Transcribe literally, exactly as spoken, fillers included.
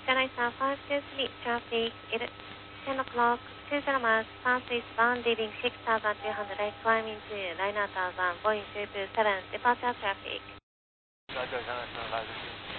Chennai five two three, traffic, it, ten o'clock, two zero miles, south eastbound, leaving six thousand two hundred, climbing to nine thousand, Boeing two two seven, departure traffic. Roger, Chennai five two three.